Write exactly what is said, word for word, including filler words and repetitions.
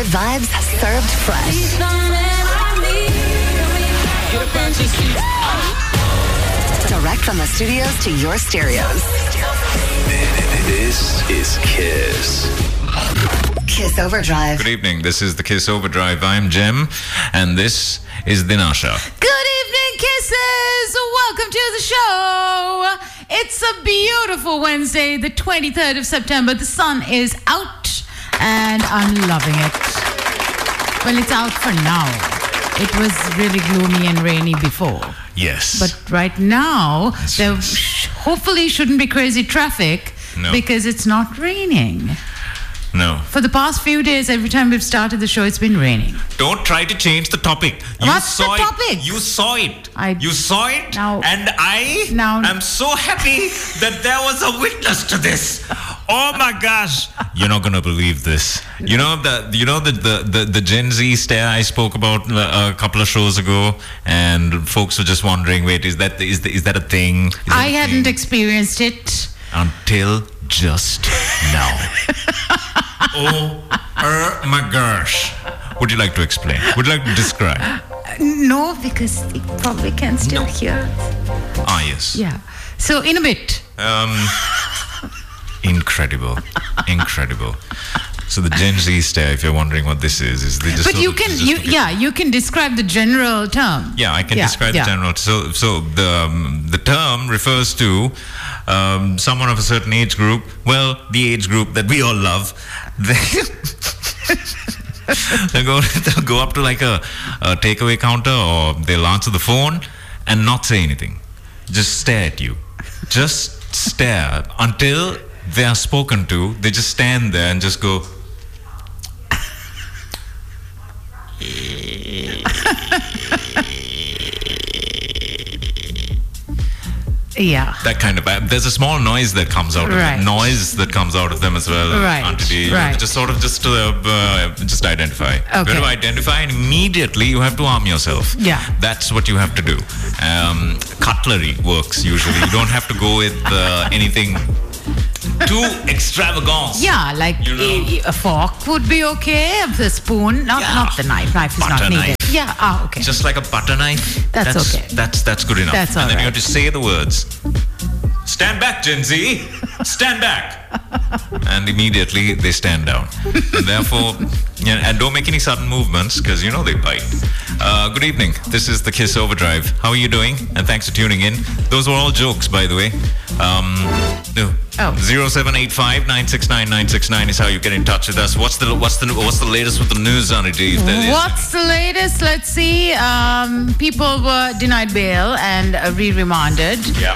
vibes served fresh. Direct from the studios to your stereos. This is Kiss. Kiss Overdrive. Good evening. This is the Kiss Overdrive. I'm Jim, and this is Dinasha. Good evening, Kisses. Welcome to the show. It's a beautiful Wednesday, the twenty-third of September. The sun is out, and I'm loving it. Well, it's out for now. It was really gloomy and rainy before. Yes. But right now, That's there sh- hopefully shouldn't be crazy traffic no. because it's not raining. No. For the past few days, every time we've started the show, it's been raining. Don't try to change the topic. You What's saw the topic? It. You saw it. I, you saw it. Now, and I now, am so happy that there was a witness to this. Oh my gosh. You're not going to believe this. You know the you know the, the, the, the Gen Z stare I spoke about a couple of shows ago, and folks were just wondering, wait, is that is, the, is that a thing? Is I a hadn't thing? experienced it. Until just now. Oh, uh, my gosh. Would you like to explain? Would you like to describe? Uh, no, because they probably can still no. hear. Ah, yes. Yeah. So, in a bit. Um, incredible. Incredible. So the Gen Z stare, if you're wondering what this is, is they just. But you can, you, yeah, you can describe the general term. Yeah, I can yeah, describe yeah. the general. So, so the um, the term refers to um, someone of a certain age group. Well, the age group that we all love. They they'll go they'll go up to like a, a takeaway counter, or they'll answer the phone and not say anything. Just stare at you. Just stare until they are spoken to. They just stand there and just go. Yeah. That kind of, there's a small noise that comes out of right. them, noise that comes out of them as well. Right. Auntie, right. Just sort of just uh, uh, just identify. Okay. You have to identify, and immediately you have to arm yourself. Yeah. That's what you have to do. Um, cutlery works usually. You don't have to go with uh, anything too extravagant. Yeah, like you know? a, a fork would be okay. A spoon, not yeah. not the knife. Knife is butter not needed. Knife. Yeah. Ah, okay. Just like a butter knife. That's, that's okay. That's that's good enough. That's all and then right. you have to say the words. Stand back, Gen Z. Stand back. And immediately they stand down. And therefore, yeah, and don't make any sudden movements because you know they bite. Uh, good evening. This is the Kiss Overdrive. How are you doing? And thanks for tuning in. Those were all jokes, by the way. Um, no. Oh. zero seven eight five nine six nine nine six nine is how you get in touch with us. What's the what's the what's the latest with the news on it? If there is What's the latest? Let's see. Um, people were denied bail and uh, re-remanded. Yeah.